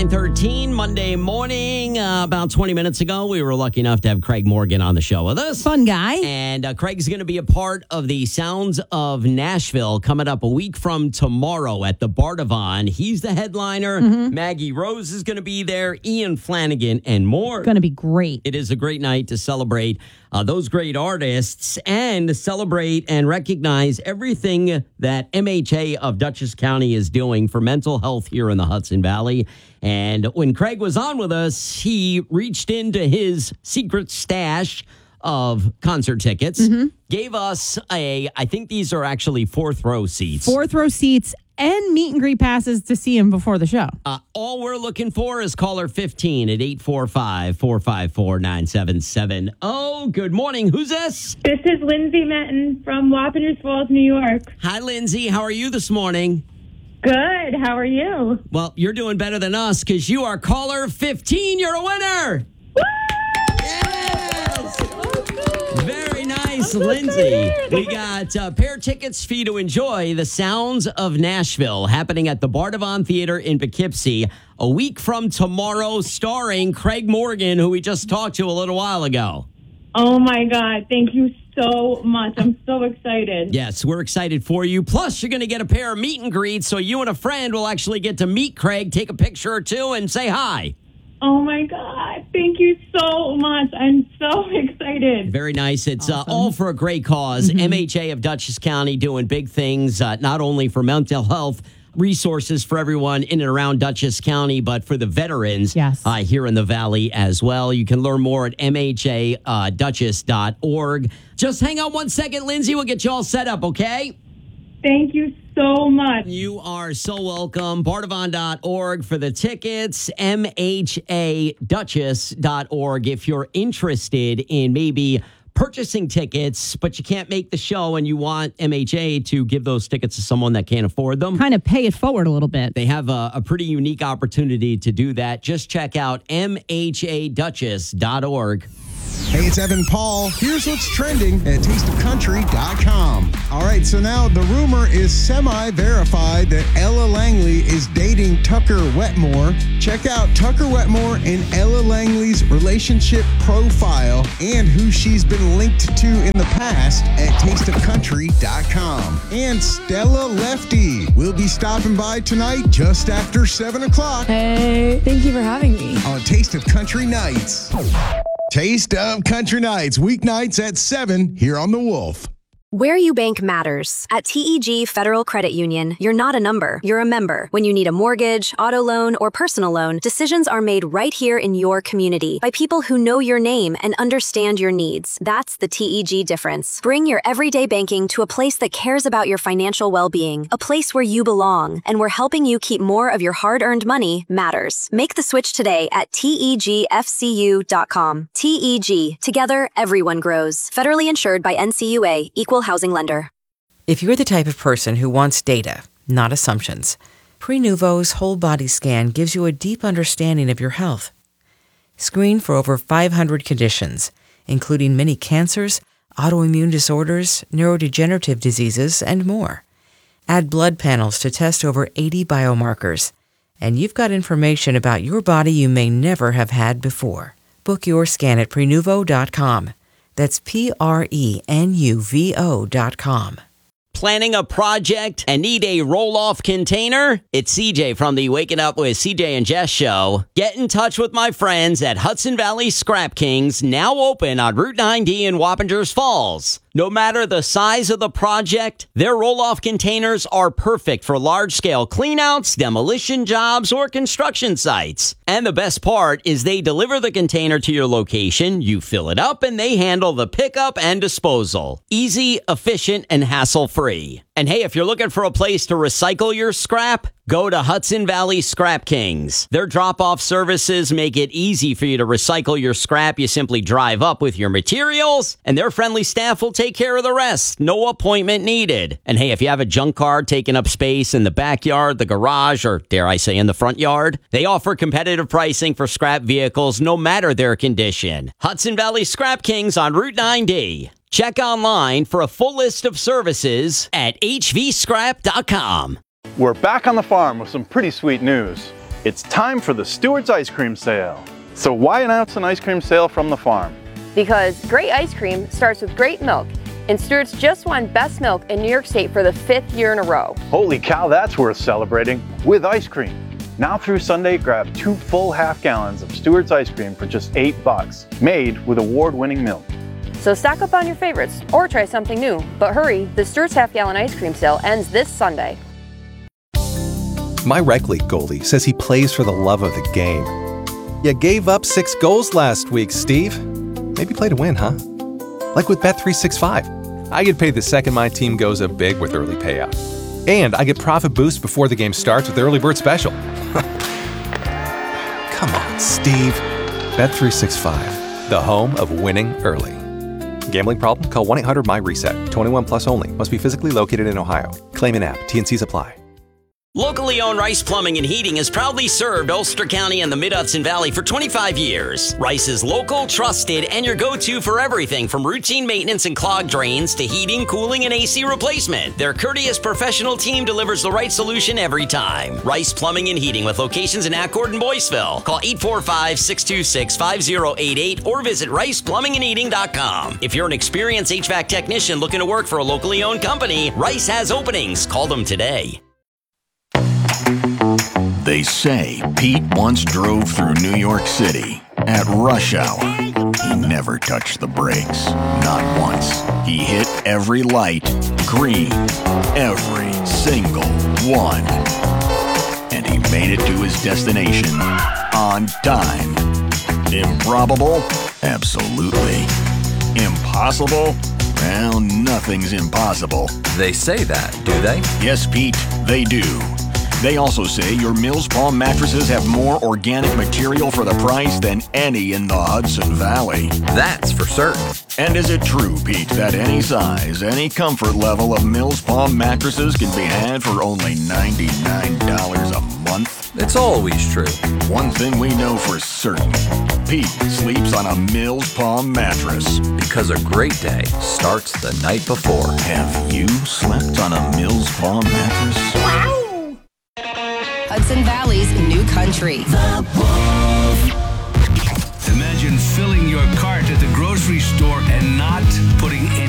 9:13 Monday morning. About 20 minutes ago, we were lucky enough to have Craig Morgan on the show with us. Fun guy. And Craig's going to be a part of the Sounds of Nashville coming up a week from tomorrow at the Bardavon. He's the headliner. Maggie Rose is going to be there, Ian Flanagan, and more. Going to be great. It is a great night to celebrate those great artists and celebrate and recognize everything that MHA of Dutchess County is doing for mental health here in the Hudson Valley. And when Craig was on with us, he reached into his secret stash of concert tickets, gave us I think these are actually fourth row seats. Fourth row seats and meet and greet passes to see him before the show. All we're looking for is caller 15 at 845-454-9770. Oh, good morning. Who's this? This is Lindsay Metton from Wappingers Falls, New York. Hi, Lindsay. How are you this morning? Good. How are you? Well, you're doing better than us because you are caller 15. You're a winner. Woo! Yes! Very nice, Lindsay. We got pair tickets for you to enjoy the Sounds of Nashville happening at the Bardavon Theater in Poughkeepsie a week from tomorrow, starring Craig Morgan, who we just talked to a little while ago. Oh, my God. Thank you so much. I'm so excited. Yes, we're excited for you. Plus, you're going to get a pair of meet and greets, so you and a friend will actually get to meet Craig, take a picture or two, and say hi. Oh, my God. Thank you so much. I'm so excited. Very nice. It's Awesome. all for a great cause. MHA of Dutchess County doing big things, not only for mental health resources for everyone in and around Dutchess County, but for the veterans here in the Valley as well. You can learn more at mhadutchess.org. Just hang on 1 second, Lindsay. We'll get you all set up, okay? Thank you so much. You are so welcome. Bardavon.org for the tickets, mhadutchess.org if you're interested in maybe purchasing tickets, but you can't make the show and you want MHA to give those tickets to someone that can't afford them. Kind of pay it forward a little bit. They have a pretty unique opportunity to do that. Just check out mhadutchess.org. Hey, it's Evan Paul. Here's what's trending at tasteofcountry.com. All right, so now the rumor is semi-verified that Ella Langley is dating Tucker Wetmore. Check out Tucker Wetmore and Ella Langley's relationship profile and who she's been linked to in the past at tasteofcountry.com. And Stella Lefty will be stopping by tonight just after 7 o'clock Hey, thank you for having me. on Taste of Country Nights. Taste of Country Nights, weeknights at 7 here on The Wolf. Where you bank matters. At TEG Federal Credit Union, you're not a number, you're a member. When you need a mortgage, auto loan, or personal loan, decisions are made right here in your community by people who know your name and understand your needs. That's the TEG difference. Bring your everyday banking to a place that cares about your financial well-being, a place where you belong, and where helping you keep more of your hard-earned money matters. Make the switch today at TEGFCU.com. TEG. Together, everyone grows. Federally insured by NCUA, Equal Housing Lender. If you're the type of person who wants data, not assumptions, Prenuvo's whole body scan gives you a deep understanding of your health. Screen for over 500 conditions, including many cancers, autoimmune disorders, neurodegenerative diseases, and more. Add blood panels to test over 80 biomarkers, and you've got information about your body you may never have had before. Book your scan at Prenuvo.com. That's Prenuvo.com. Planning a project and need a roll-off container? It's CJ from the Waking Up with CJ and Jess show. Get in touch with my friends at Hudson Valley Scrap Kings, now open on Route 9D in Wappingers Falls. No matter the size of the project, their roll-off containers are perfect for large-scale cleanouts, demolition jobs, or construction sites. And the best part is they deliver the container to your location, you fill it up, and they handle the pickup and disposal. Easy, efficient, and hassle-free. And hey, if you're looking for a place to recycle your scrap, go to Hudson Valley Scrap Kings. Their drop-off services make it easy for you to recycle your scrap. You simply drive up with your materials, and their friendly staff will take care of the rest. No appointment needed. And hey, if you have a junk car taking up space in the backyard, the garage, or dare I say in the front yard, they offer competitive pricing for scrap vehicles no matter their condition. Hudson Valley Scrap Kings on Route 9D. Check online for a full list of services at hvscrap.com. We're back on the farm with some pretty sweet news. It's time for the Stewart's Ice Cream Sale. So why announce an ice cream sale from the farm? Because great ice cream starts with great milk, and Stewart's just won Best Milk in New York State for the 5th year in a row. Holy cow, that's worth celebrating with ice cream. Now through Sunday, grab 2 full half gallons of Stewart's ice cream for just $8, made with award-winning milk. So stock up on your favorites or try something new. But hurry, the Stewart's half-gallon ice cream sale ends this Sunday. My rec league goalie says he plays for the love of the game. You gave up 6 goals last week, Steve. Maybe play to win, huh? Like with Bet365. I get paid the second my team goes up big with early payout. And I get profit boost before the game starts with the early bird special. Come on, Steve. Bet365, the home of winning early. Gambling problem? Call 1-800-MY-RESET. 21 plus only. Must be physically located in Ohio. Claim in app. T&Cs apply. Locally owned Rice Plumbing and Heating has proudly served Ulster County and the Mid-Hudson Valley for 25 years. Rice is local, trusted, and your go-to for everything from routine maintenance and clogged drains to heating, cooling, and AC replacement. Their courteous professional team delivers the right solution every time. Rice Plumbing and Heating with locations in Accord and Boyceville. Call 845-626-5088 or visit riceplumbingandheating.com. If you're an experienced HVAC technician looking to work for a locally owned company, Rice has openings. Call them today. They say Pete once drove through New York City at rush hour. He never touched the brakes, not once. He hit every light green, every single one. And he made it to his destination on time. Improbable? Absolutely. Impossible? Well, nothing's impossible. They say that, do they? Yes, Pete, they do. They also say your Mills Palm mattresses have more organic material for the price than any in the Hudson Valley. That's for certain. And is it true, Pete, that any size, any comfort level of Mills Palm mattresses can be had for only $99 a month? It's always true. One thing we know for certain, Pete sleeps on a Mills Palm mattress. Because a great day starts the night before. Have you slept on a Mills Palm mattress? Wow! Hudson Valley's new country. The Wolf. Imagine filling your cart at the grocery store and not putting any